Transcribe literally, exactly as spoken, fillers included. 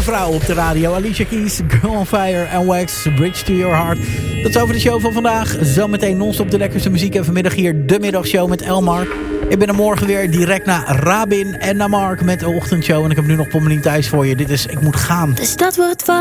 vrouw op de radio. Alicia Keys, Girl on Fire en Wax, Bridge to Your Heart. Dat is over de show van vandaag. Zometeen non-stop de lekkerste muziek. En vanmiddag hier de middagshow met Elmar. Ik ben er morgen weer direct naar Rabin en naar Mark met de ochtendshow. En ik heb nu nog Pommelien Thijs voor je. Dit is Ik Moet Gaan. De stad wordt